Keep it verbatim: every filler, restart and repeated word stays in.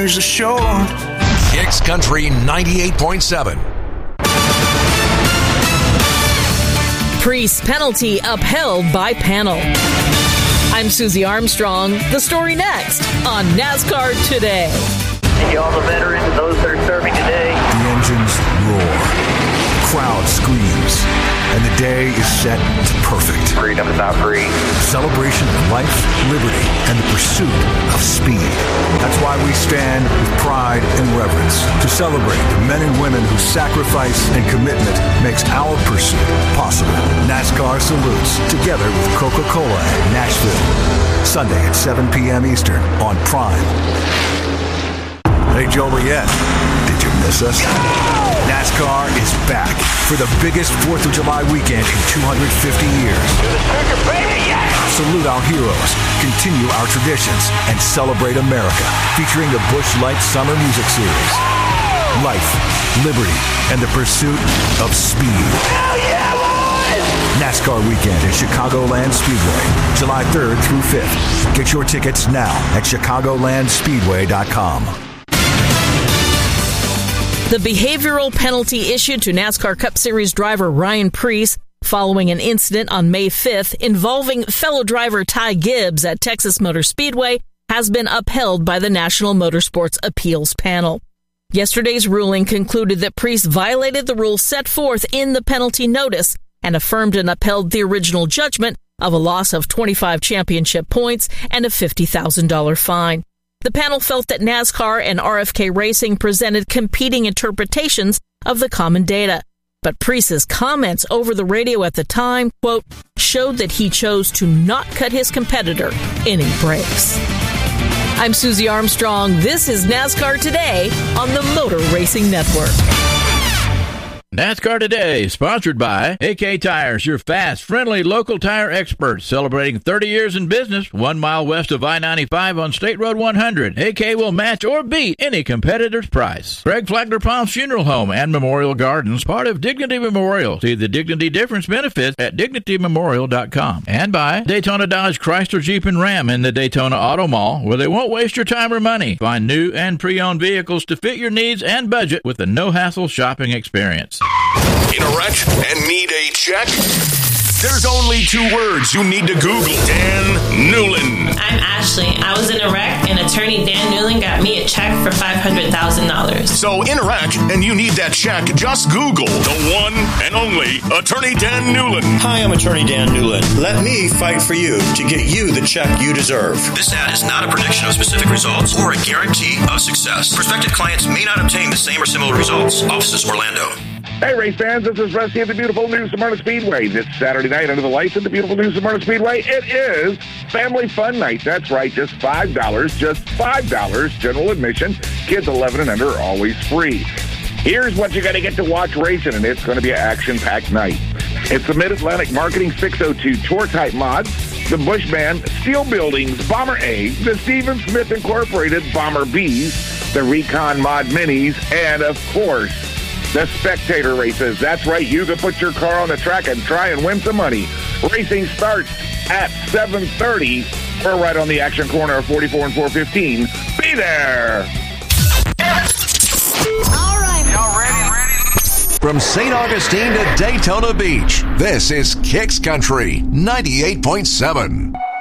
finish the show. Kicks Country ninety-eight point seven. Priest penalty upheld by panel. I'm Susie Armstrong. The story next on NASCAR Today. Thank you all the veterans, those that are serving today. The engines roar. Crowd screams. And the day is set to perfect. Freedom is not free. Celebration of life, liberty, and the pursuit of speed. That's why we stand with pride and reverence to celebrate the men and women whose sacrifice and commitment makes our pursuit possible. NASCAR salutes together with Coca-Cola at Nashville. Sunday at seven p.m. Eastern on Prime. Hey, Joliet, did you miss us? NASCAR is back for the biggest fourth of July weekend in two hundred fifty years. Salute our heroes, continue our traditions, and celebrate America, featuring the Busch Light Summer Music Series. Life, liberty, and the pursuit of speed. NASCAR weekend at Chicagoland Speedway, July third through fifth. Get your tickets now at chicagoland speedway dot com. The behavioral penalty issued to NASCAR Cup Series driver Ryan Preece following an incident on May fifth involving fellow driver Ty Gibbs at Texas Motor Speedway has been upheld by the National Motorsports Appeals Panel. Yesterday's ruling concluded that Preece violated the rules set forth in the penalty notice and affirmed and upheld the original judgment of a loss of twenty-five championship points and a fifty thousand dollars fine. The panel felt that NASCAR and R F K Racing presented competing interpretations of the common data. But Preece's comments over the radio at the time, quote, showed that he chose to not cut his competitor any breaks. I'm Susie Armstrong. This is NASCAR Today on the Motor Racing Network. NASCAR Today, sponsored by A K Tires, your fast, friendly, local tire experts, celebrating thirty years in business, one mile west of I ninety-five on State Road one hundred. A K will match or beat any competitor's price. Greg Flagler Palms Funeral Home and Memorial Gardens, part of Dignity Memorial. See the Dignity Difference benefits at dignity memorial dot com. And by Daytona Dodge Chrysler Jeep and Ram in the Daytona Auto Mall, where they won't waste your time or money. Find new and pre-owned vehicles to fit your needs and budget with a no-hassle shopping experience. In a wreck and need a check? There's only two words you need to Google. Dan Newlin. I'm Ashley. I was in a wreck, and attorney Dan Newlin got me a check for five hundred thousand dollars. So in a wreck and you need that check, just Google the one and only Attorney Dan Newlin. Hi, I'm Attorney Dan Newlin. Let me fight for you to get you the check you deserve. This ad is not a prediction of specific results or a guarantee of success. Prospective clients may not obtain the same or similar results. Offices, Orlando. Hey, race fans, this is Rusty at the beautiful New Smyrna Speedway. This Saturday night under the lights at the beautiful New Smyrna Speedway, it is Family Fun Night. That's right, just five dollars, just five dollars general admission. Kids eleven and under are always free. Here's what you got to get to watch racing, and it's going to be an action-packed night. It's the Mid-Atlantic Marketing six oh two Tour-Type Mods, the Busch Band, Steel Buildings, Bomber A, the Stephen Smith Incorporated Bomber Bs, the Recon Mod Minis, and, of course, the spectator races. That's right, you can put your car on the track and try and win some money. Racing starts at seven thirty. We're right on the action corner of forty-four and four fifteen. Be there! All right. Y'all ready? ready? From Saint Augustine to Daytona Beach, this is Kicks Country ninety-eight point seven.